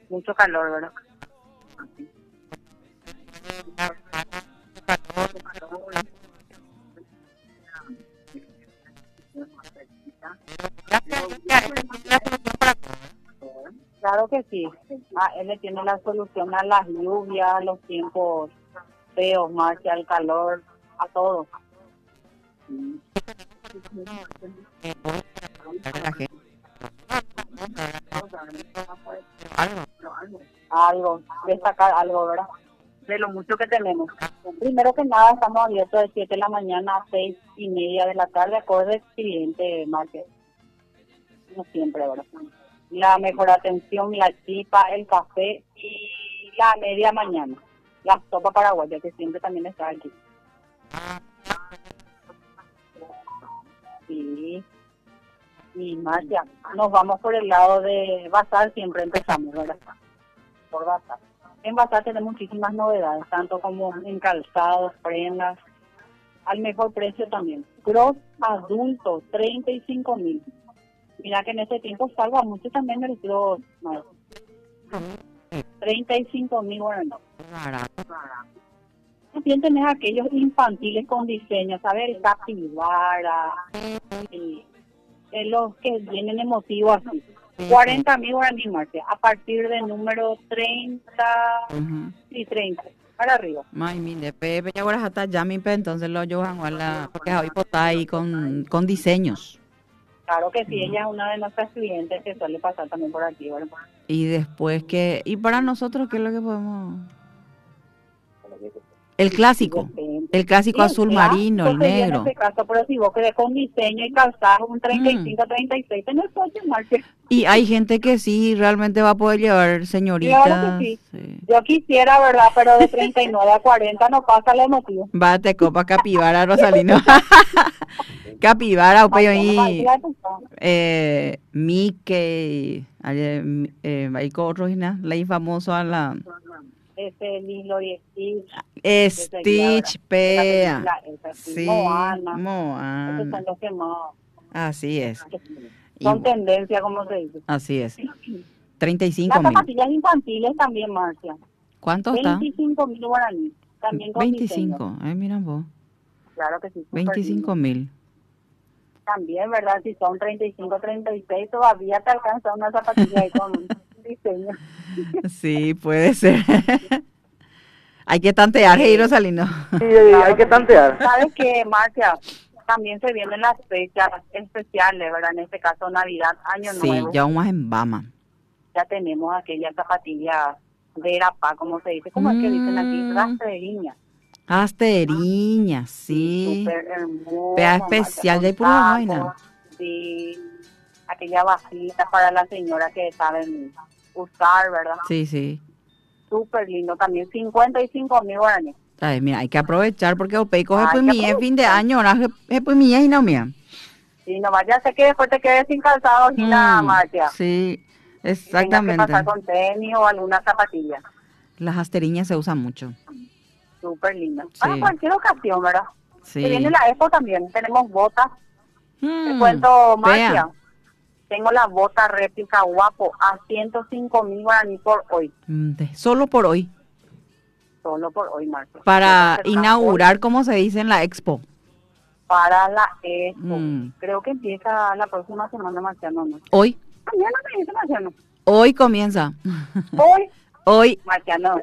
mucho calor, ¿verdad? Claro que sí. Él le tiene la solución a las lluvias, a los tiempos feos, Marcia, al calor, a todo. Algo, destacar algo, ¿verdad? De lo mucho que tenemos. Primero que nada, estamos abiertos de 7 de la mañana a 6:30 de la tarde, acorde cliente, Marcia. No siempre, ¿verdad? La mejor atención, la chipa, el café y la media mañana. La sopa paraguaya, que siempre también está aquí. Sí. Y Marcia, nos vamos por el lado de Bazar, siempre empezamos, ¿verdad? Por Bazar. En Bazar tenemos muchísimas novedades, tanto como en calzados, prendas, al mejor precio también. Cross adulto, 35.000. Mira que en ese tiempo salva mucho también el cross, Marcia. 35.000, bueno. También tenés aquellos infantiles con diseño, ¿sabes? El capibara, los que vienen emotivos así. 40.000 guaraní, Marcia, a partir del número 30 y 30, para arriba. Ay, mire, Pepe, ya ahora hasta ya mi pe, entonces lo llevan a la, porque hoy está ahí con diseños. Claro que sí, ella es una de nuestras clientes que suele pasar también por aquí, ¿verdad? Y después que, y para nosotros, ¿qué es lo que podemos? El clásico Sí, azul marino, el sería negro. en este caso, pero si vos querés con diseño y calzado, un 35, 36, tenés coche, Marcia. Y hay gente que sí, realmente va a poder llevar señoritas. Claro que sí. Yo quisiera, ¿verdad? Pero de 39 a 40 no pasa el motivo. Bate copa capibara, Rosalino. Capibara, pues ahí. Mickey, hay otros, la famoso a la. Lilo y Stitch. Stitch, Pea. Sí, Moana. Esos son los que más. Así es. Son tendencia, como se dice. Así es. 35.000. Las zapatillas infantiles también, Marcia. ¿Cuánto está? 25.000 guaraní. También con 25. diseño. Ay, mira vos. Claro que sí. 25.000. También, ¿verdad? Si son 35, 36, todavía te alcanza una zapatilla ahí con diseño. Sí, puede ser. Hay que tantear, Rosalino. Sí, hay que tantear. ¿Sabes qué, Marcia? También se vienen las fechas especiales, ¿verdad? En este caso, Navidad, Año Nuevo. Sí, ya vamos en Bama. Ya tenemos aquellas zapatillas de Irapá, como se dice, como es que dicen aquí, rastreriñas. Asteriña, sí. Súper hermosa. Pea especial de pura vaina. Sí, aquella vajita para las señoras que saben usar, ¿verdad? Sí, sí. Súper lindo también, 55.000 guaraní. Ay, mira, hay que aprovechar porque Opey coge pues mi fin de año, ahora pues mi y no mía. Sí, no vaya a ser que después te quedes sin calzado ni nada, Marcia. Sí, exactamente. Tienes que pasar con tenis o alguna zapatilla. Las asteriñas se usan mucho. Súper linda. Sí. Para cualquier ocasión, ¿verdad? Sí. Que viene la Expo también. Tenemos botas. Te cuento, Marcia. Tengo la bota réplica guapo a 105.000 guaraní por hoy. Solo por hoy. Solo por hoy, Marcia. Para inaugurar, como se dice en la Expo. Para la Expo. Creo que empieza la próxima semana, Marciano. ¿No? Hoy. Mañana me dice Marciano. Hoy comienza. Hoy. Hoy. Marciano.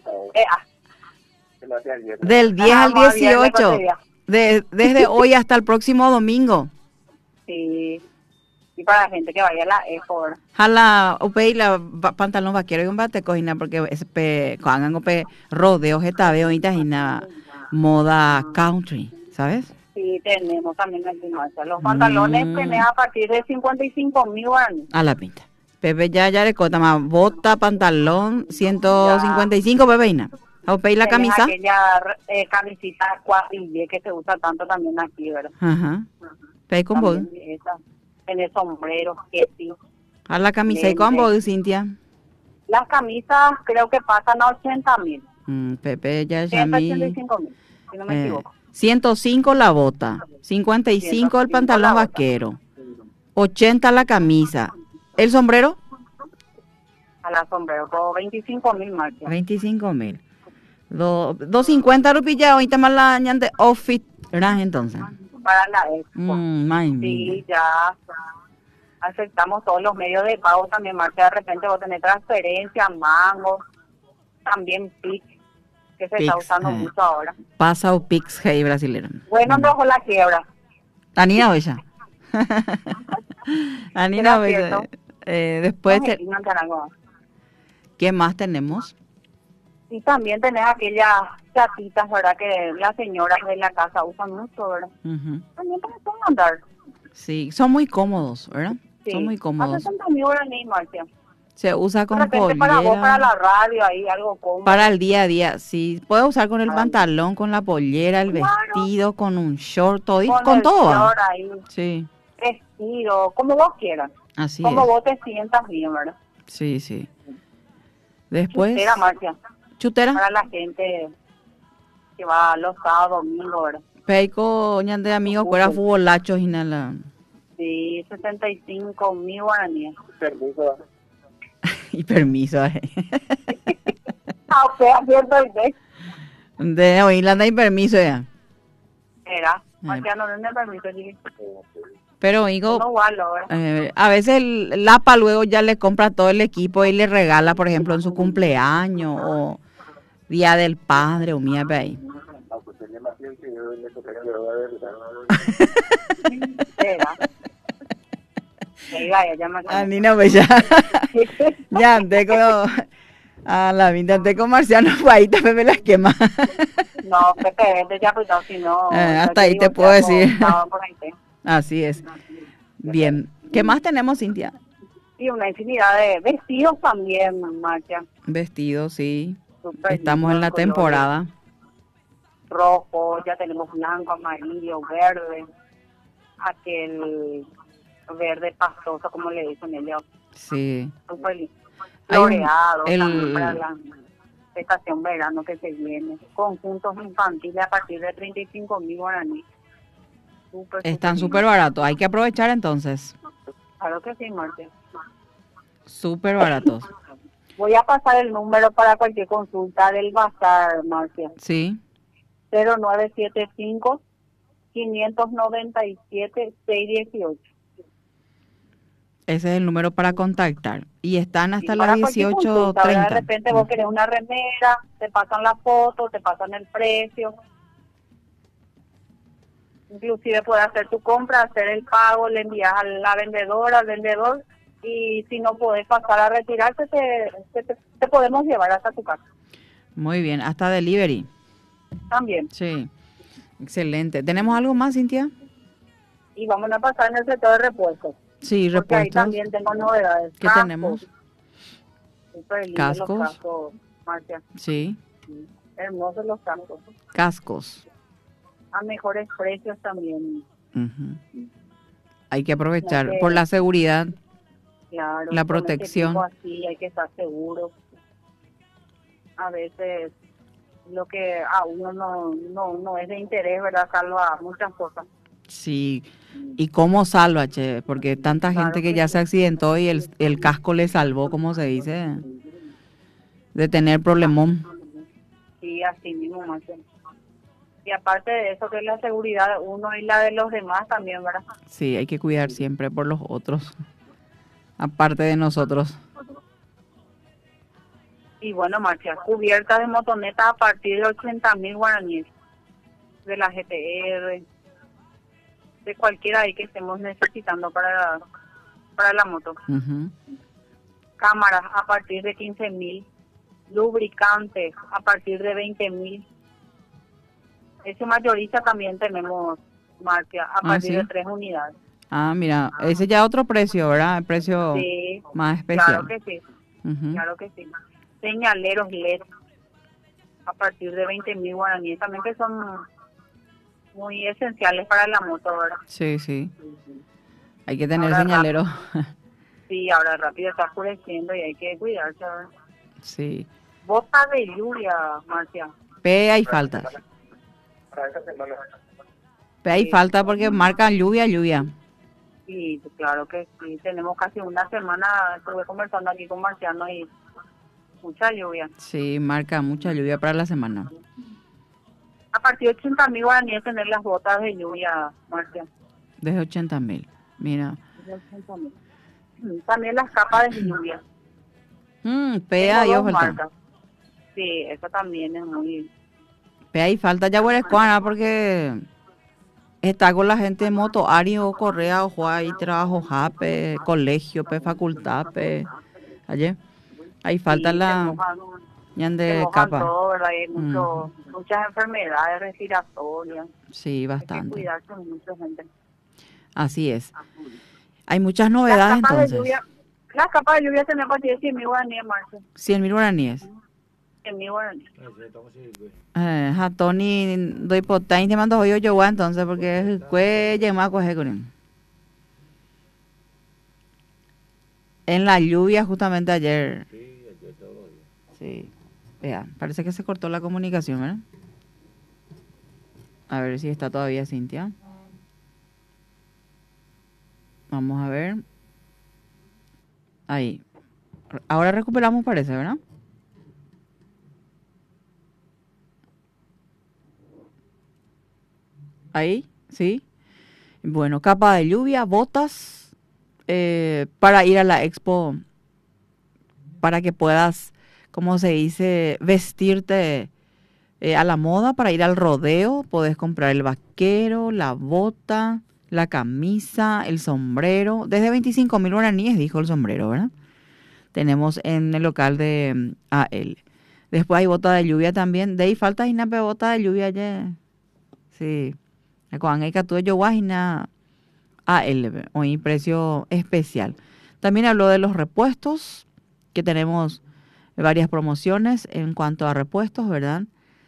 Del 10 al 18. Desde hoy hasta el próximo domingo. Sí. Y para la gente que vaya a la Expo, ¿verdad? Jala, opey la pantalón vaquero y un bate cojina porque hagan rodeos esta veo y moda country, ¿sabes? Sí, tenemos también aquí, Marcia. Los pantalones tenés a partir de 55.000 guaraní. A la pinta. Pepe ya le cota más bota, pantalón, 155 Pepe Ina. ¿Opey la camisa? Aquella camisita cuadrille que se usa tanto también aquí, ¿verdad? Ajá. Pey con vos. Tenés sombreros, que sí. A la camisa y con vos, Cintia. Las camisas creo que pasan a 80.000. Pepe ya 185.000, si no me equivoco. 105 la bota, 55 el pantalón vaquero, 80 la camisa. ¿El sombrero? a la sombrero, por 25.000 marchas. 25.000. 250 rupias ahorita más la ñante outfit, ¿verdad? Entonces. Para la expo. Madre mía. Sí, ya aceptamos todos los medios de pago también, marcha. De repente vos tenés transferencia, mango, también PIC, que se está Pix, usando mucho ahora. Pasa o Pix, hey, brasilero. Bueno, no la quiebra. Anina Bella. Anina Era Bella. cierto. Después, No, no te hago. ¿qué más tenemos? Y también tenés aquellas chatitas, ¿verdad? Que las señoras de la casa usan mucho, ¿verdad? Ujú. También te pueden mandar. Sí, son muy cómodos, ¿verdad? Sí. Son muy A cómodos. 60.000 guaraní, Marcia. Se usa De con repente para vos, para pollera. la radio, ahí algo cómodo. Para el día a día, sí. Puedes usar con el Ay. pantalón, con la pollera, el Claro. vestido, con un short, todo, Con el todo. short ahí, Sí, vestido, como vos quieras. así Como es. vos te sientas bien, ¿verdad? Sí, sí. Después, Chutera, Marcia, chutera. para la gente que va los sábados, domingos, ¿verdad? Peico, ñande amigo, fuera futbolachos y nada. Sí, 65.000 guaraníes. Permiso. Y permiso, Ah, usted abierto el deck. De Irlanda y permiso ya. Era, Marcia, no tiene permiso, chiqui. Pero digo, No guardo, ¿verdad? a veces el Lapa luego ya le compra todo el equipo y le regala, por ejemplo, en su cumpleaños o Día del Padre o mía ahí. Era. Oiga, ella me Nina, pues ya antes con a la vida antes con Marciano, pues ahí también me las quema. No, Pepe, vete ya, pues, si no. Hasta ahí te puedo decir. Así es. Bien. ¿Qué más tenemos, Cintia? Y una infinidad de vestidos también, Marcia. Vestidos, sí. Super Estamos en la lindos, temporada. rojo, ya tenemos blanco, amarillo, verde, aquel verde pastoso, como le dicen ellos, Sí. súper lindo. Hay un- Floreado el- también para la estación verano que se viene. Conjuntos infantiles a partir de 35.000 guaraní. Están súper baratos. Hay que aprovechar entonces. Claro que sí, Marcia. Súper baratos. Voy a pasar el número para cualquier consulta del bazar, Marcia. Sí. 0975 597 618. Ese es el número para contactar. Y están hasta Sí, las para cualquier consulta, ¿verdad? 18:30. De repente vos querés una remera, te pasan la foto, te pasan el precio. Inclusive puedes hacer tu compra, hacer el pago, le envías a la vendedora, al vendedor, y si no podés pasar a retirarte, te podemos llevar hasta tu casa. Muy bien. Hasta delivery. También. Sí. Excelente. ¿Tenemos algo más, Cintia? Y vamos a pasar en el sector de repuestos. Sí, Porque ahí repuestos. también tengo novedades. ¿Qué Cascos. tenemos? Súper lindos los Cascos. cascos, Marcia. Sí. Hermosos los cascos. Cascos. A mejores precios también. Ujú. Hay que aprovechar Ok. por la seguridad. Claro. La con este protección. tipo así hay que estar seguro. A veces lo que a uno no es de interés, ¿verdad? Salva muchas cosas. Sí. ¿Y cómo salva, che? Porque tanta Claro gente que que ya sí. se accidentó y el casco le salvó, como se dice, de tener problemón. Sí, así mismo, Marcia. Y aparte de eso, que es la seguridad de uno y la de los demás también, ¿verdad? Sí, hay que cuidar siempre por los otros, aparte de nosotros. Y bueno, Marcia, cubiertas de motoneta a partir de 80.000 guaraníes. De la GTR, de cualquiera ahí que estemos necesitando para la moto. Ujú. Cámaras a partir de 15.000. Lubricantes a partir de 20.000. Ese mayorista también tenemos, Marcia, a partir ¿sí? de 3 unidades. Ah, mira, ese ya otro precio, ¿verdad? El precio Sí, más especial. claro que sí, Ujú. claro que sí. Señaleros LED a partir de 20.000 guaraníes también, que son muy esenciales para la moto, ¿verdad? Sí, sí. Hay que tener Ahora señalero. Sí, ahora rápido está oscureciendo y hay que cuidarse, ¿verdad? Sí. Botas de lluvia, Marcia. P hay faltas. Para esta semana. P hay Sí. falta porque marcan lluvia, lluvia. Y claro que sí, tenemos casi una semana, estuve conversando aquí con Marciano y mucha lluvia. Sí, marca mucha lluvia para la semana. A partir de 80.000 guaraníes tener las botas de lluvia, Marcia. Desde 80.000. Mira. De 80.000. También las capas de lluvia. Pea Tengo yo dos falta. marcas. Sí, eso también es muy... Pea y falta ya Guarecuana porque está con la gente de Moto Ari o Correa o Juay, trabajo JAPE, colegio, pe facultad, pe. Ayer. Ahí falta Sí, la ñan se de mojan capa. todo, ¿verdad? Hay Ujú. muchas enfermedades respiratorias. Sí, Hay que bastante. cuidarse mucho, gente. Así es. Hay muchas Las novedades capas de entonces. lluvia, las capas de lluvia se me partir de 100.000 guaraníes, Marcia. 100.000 guaraníes. 100.000 guaraníes. A Tony doy potain te mando hoyo yo entonces porque el cuello más coge con él. En la lluvia justamente ayer. Sí, ayer todos los días. Sí. Vea, parece que se cortó la comunicación, ¿verdad? A ver si está todavía Cintia. Vamos a ver. Ahí. Ahora recuperamos, parece, ¿verdad? Ahí, sí. Bueno, capa de lluvia, botas para ir a la expo, para que puedas, como se dice, vestirte a la moda, para ir al rodeo. Podés comprar el vaquero, la bota, la camisa, el sombrero. Desde 25.000 guaraníes, dijo el sombrero, ¿verdad? Tenemos en el local de AL. Después hay bota de lluvia también. De ahí falta una bota de lluvia ya. Sí. Con hay que yo guajina AL, hoy precio especial. También habló de los repuestos, que tenemos varias promociones en cuanto a repuestos, ¿verdad?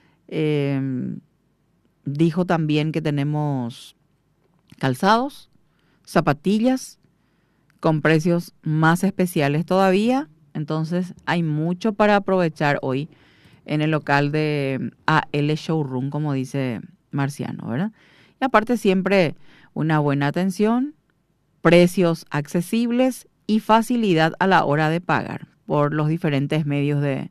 Dijo también que tenemos calzados, zapatillas, con precios más especiales todavía. Entonces hay mucho para aprovechar hoy en el local de AL Showroom, como dice Marciano, ¿verdad? Y aparte siempre una buena atención, precios accesibles y facilidad a la hora de pagar por los diferentes medios de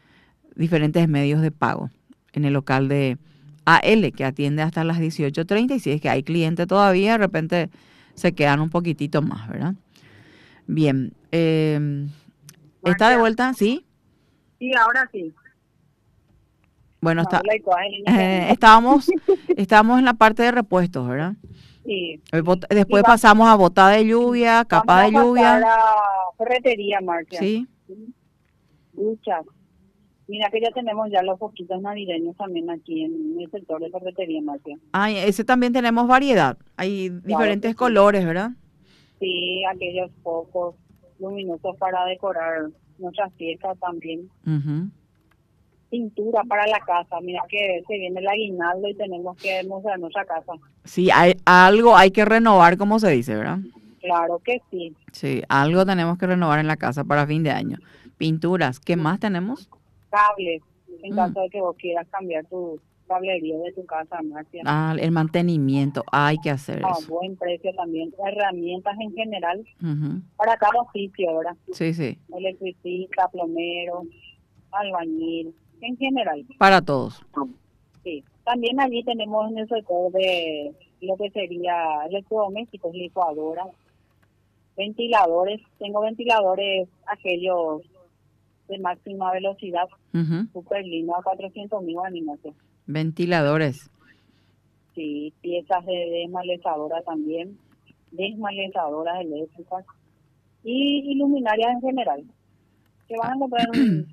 pago en el local de AL, que atiende hasta las 18:30, y si es que hay cliente todavía, de repente se quedan un poquitito más, ¿verdad? Bien, ¿está de Marcia. vuelta? ¿Sí? Sí, ahora sí. Bueno, No, la igual, estábamos en la parte de repuestos, ¿verdad? sí. Y Después pasamos a bota de lluvia, vamos capa a de pasar lluvia, a ferretería, Marcia. ¿sí? Duchas. Mira que ya tenemos ya los foquitos navideños también aquí en el sector de ferretería, Marcia. Ah, ese también tenemos variedad. Hay Claro que diferentes sí. colores, ¿verdad? Sí, aquellos focos luminosos para decorar nuestras fiestas también. Ujú. Pintura para la casa. Mira que se viene el aguinaldo y tenemos que mostrar nuestra casa. Sí, algo hay que renovar, como se dice, ¿verdad? Claro que sí. Sí, algo tenemos que renovar en la casa para fin de año. Pinturas, ¿qué más tenemos? Cables, en Mm. caso de que vos quieras cambiar tu cablería de tu casa, Marcia. Ah, el mantenimiento, hay que hacer A eso. buen precio también. Herramientas en general Ujú. para cada oficio, ¿verdad? Sí, sí, Electricista, plomero, albañil, en general. para todos. Sí. También allí tenemos en el sector de lo que sería electrodomésticos, licuadoras, ventiladores. Tengo ventiladores aquellos de máxima velocidad, Ujú. súper lindo, a 400.000 animación. Ventiladores. Sí, piezas de desmalezadora también, desmalezadoras eléctricas y luminarias en general, que van a encontrar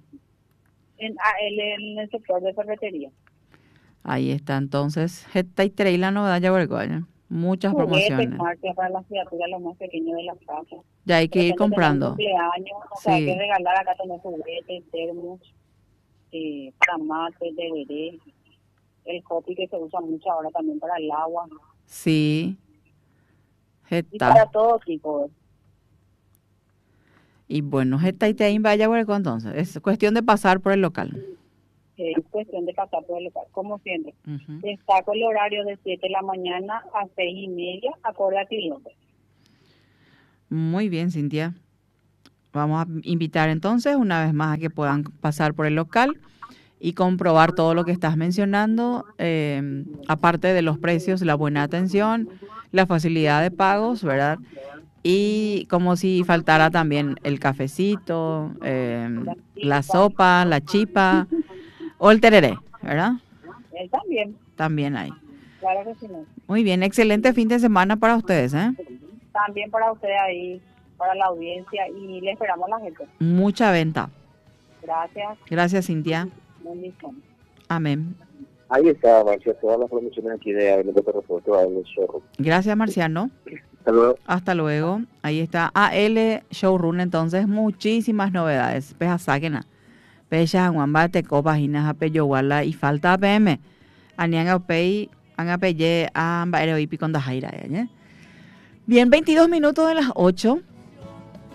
en el sector de ferretería. Ahí está, entonces, esta y la novedad ya vergüenza. Muchas Juguetes, promociones. marcas para las criaturas, los más pequeños de las casas. Ya hay De que ir repente tenés un comprando. cumpleaños, o sea, hay que Sí, regalar, acá tenés juguetes, termos, para mate, tereré, el copi que se usa mucho ahora también para el agua, sí, y para está. todo tipo. Y bueno, esta y te vaya vergüenza entonces. Es cuestión de pasar por el local. Es cuestión de pasar por el local, como siempre. Ujú. Destaco el horario de 7 de la mañana a 6:30, acorde a clientes. Muy bien, Cintia. Vamos a invitar entonces una vez más a que puedan pasar por el local y comprobar todo lo que estás mencionando, aparte de los precios, la buena atención, la facilidad de pagos, ¿verdad? Y como si faltara también el cafecito, la sopa, la chipa o el tereré, ¿verdad? Él también, También hay. claro que sí. No. Muy bien, excelente fin de semana para ustedes, ¿eh? También para usted ahí, para la audiencia, y le esperamos a la gente. Mucha venta. Gracias, Gracias, Cintia. bendiciones. Amén. Ahí está, Marcia, todas las promociones aquí de Avenida Reporto, AL Showroom. Gracias, Marciano. Hasta luego. Hasta luego. Ahí está AL Showroom, entonces muchísimas novedades. Peja sáquena. Peja Juanba Teco Páginas Apeyowala y falta APM. Anian Aupey, Angapeye, Amba Ereoipi con Dajaira. Bien, 22 minutos de las 8.